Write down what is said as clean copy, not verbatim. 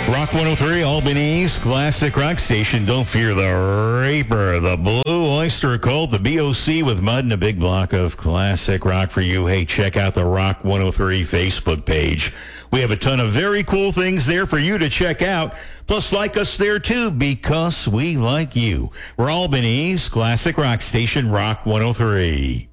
Rock 103, Albany's classic rock station. Don't fear the Reaper, the Blue Oyster Cult, the BOC with Mud, and a big block of classic rock for you. Hey, check out the Rock 103 Facebook page. We have a ton of very cool things there for you to check out. Plus, like us there, too, because we like you. We're Albany's classic rock station, Rock 103.